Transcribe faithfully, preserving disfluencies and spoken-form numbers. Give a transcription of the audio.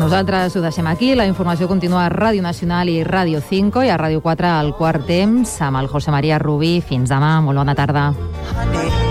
Nosaltres ho deixem aquí. La informació continua a Ràdio Nacional i Ràdio cinco i a Ràdio quatre al quart temps amb el José María Rubí. Fins demà. Molt bona tarda.